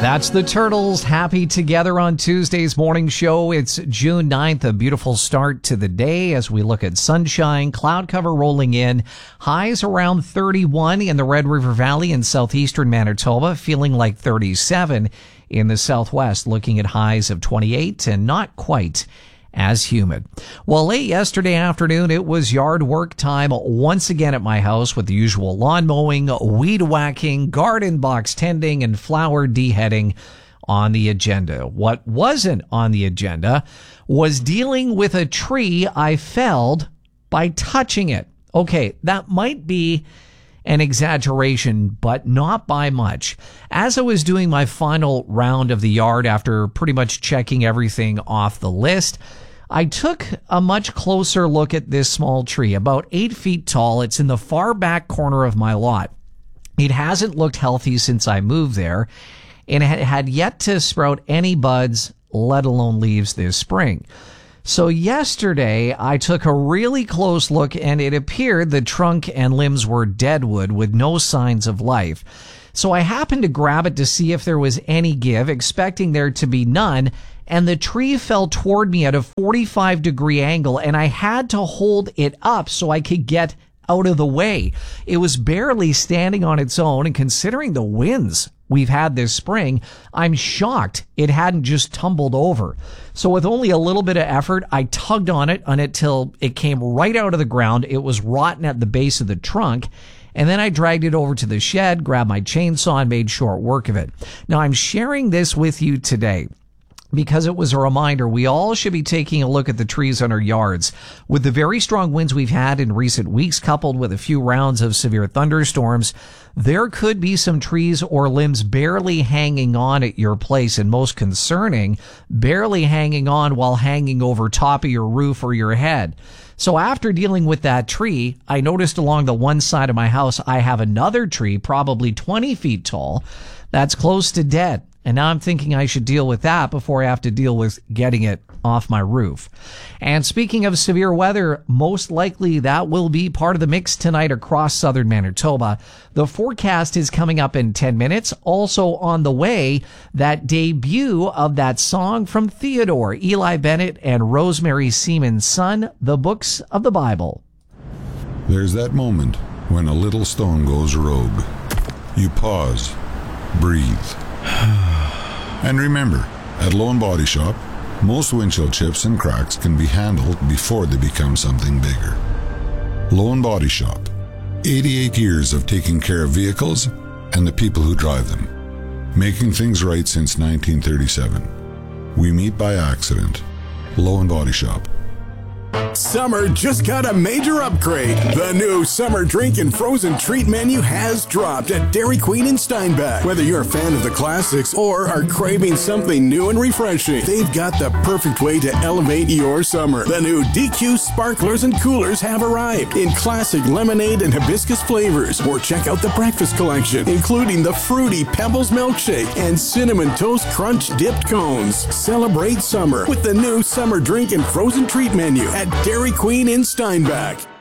That's the Turtles, happy together on Tuesday's morning show. It's June 9th, a beautiful start to the day as we look at sunshine, cloud cover rolling in, highs around 31 in the Red River Valley in southeastern Manitoba, feeling like 37 in the southwest, looking at highs of 28 and not quite as humid. Well, late yesterday afternoon, it was yard work time once again at my house with the usual lawn mowing, weed whacking, garden box tending, and flower deheading on the agenda. What wasn't on the agenda was dealing with a tree I felled by touching it. Okay, that might be an exaggeration, but not by much. As I was doing my final round of the yard after pretty much checking everything off the list, I took a much closer look at this small tree, about 8 feet tall. It's in the far back corner of my lot. It hasn't looked healthy since I moved there, and it had yet to sprout any buds, let alone leaves this spring. So yesterday, I took a really close look, and it appeared the trunk and limbs were deadwood with no signs of life. So I happened to grab it to see if there was any give, expecting there to be none, and the tree fell toward me at a 45-degree angle, and I had to hold it up so I could get out of the way. It was barely standing on its own, and considering the winds we've had this spring, I'm shocked it hadn't just tumbled over. So with only a little bit of effort, I tugged on it until it came right out of the ground. It was rotten at the base of the trunk, and then I dragged it over to the shed, grabbed my chainsaw, and made short work of it. Now, I'm sharing this with you today because it was a reminder we all should be taking a look at the trees in our yards. With the very strong winds we've had in recent weeks, coupled with a few rounds of severe thunderstorms, there could be some trees or limbs barely hanging on at your place, and most concerning, barely hanging on while hanging over top of your roof or your head. So after dealing with that tree, I noticed along the one side of my house I have another tree, probably 20 feet tall, that's close to dead. And now I'm thinking I should deal with that before I have to deal with getting it off my roof. And speaking of severe weather, most likely that will be part of the mix tonight across southern Manitoba. The forecast is coming up in 10 minutes. Also on the way, that debut of that song from Theodore, Eli Bennett, and Rosemary Seaman's son, The Books of the Bible. There's that moment when a little stone goes rogue. You pause, breathe. And remember, at Lone Body Shop, most windshield chips and cracks can be handled before they become something bigger. Lone Body Shop, 88 years of taking care of vehicles and the people who drive them. Making things right since 1937. We meet by accident. Lone Body Shop. Summer just got a major upgrade. The new summer drink and frozen treat menu has dropped at Dairy Queen in Steinbach. Whether you're a fan of the classics or are craving something new and refreshing, they've got the perfect way to elevate your summer. The new DQ sparklers and coolers have arrived in classic lemonade and hibiscus flavors. Or check out the breakfast collection, including the fruity Pebbles milkshake and cinnamon toast crunch dipped cones. Celebrate summer with the new summer drink and frozen treat menu at Dairy Queen in Steinbach.